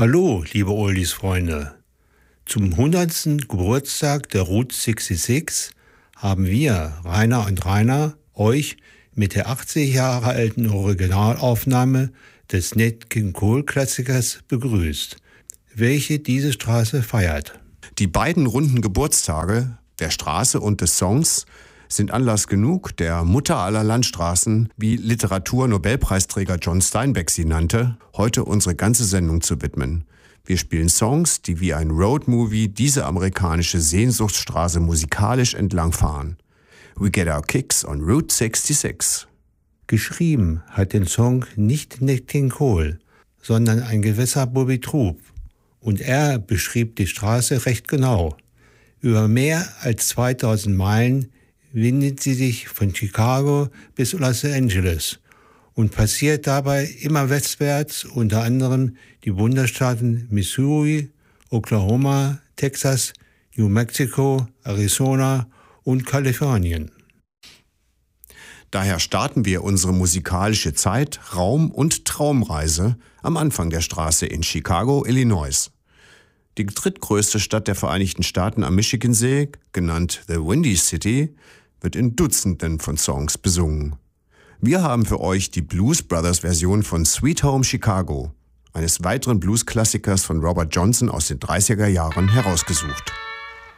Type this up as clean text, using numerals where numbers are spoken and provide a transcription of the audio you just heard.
Hallo, liebe Oldies-Freunde. Zum 100. Geburtstag der Route 66 haben wir, Rainer und Rainer, euch mit der 80 Jahre alten Originalaufnahme des Nat King Cole-Klassikers begrüßt, welche diese Straße feiert. Die beiden runden Geburtstage der Straße und des Songs sind Anlass genug, der Mutter aller Landstraßen, wie Literatur-Nobelpreisträger John Steinbeck sie nannte, heute unsere ganze Sendung zu widmen. Wir spielen Songs, die wie ein Roadmovie diese amerikanische Sehnsuchtsstraße musikalisch entlangfahren. We get our kicks on Route 66. Geschrieben hat den Song nicht Nat King Cole, sondern ein gewisser Bobby Troup. Und er beschrieb die Straße recht genau. Über mehr als 2000 Meilen windet sie sich von Chicago bis Los Angeles und passiert dabei immer westwärts, unter anderem die Bundesstaaten Missouri, Oklahoma, Texas, New Mexico, Arizona und Kalifornien. Daher starten wir unsere musikalische Zeit-, Raum- und Traumreise am Anfang der Straße in Chicago, Illinois. Die drittgrößte Stadt der Vereinigten Staaten am Michigansee, genannt The Windy City, wird in Dutzenden von Songs besungen. Wir haben für euch die Blues Brothers Version von Sweet Home Chicago, eines weiteren Blues-Klassikers von Robert Johnson aus den 30er Jahren, herausgesucht.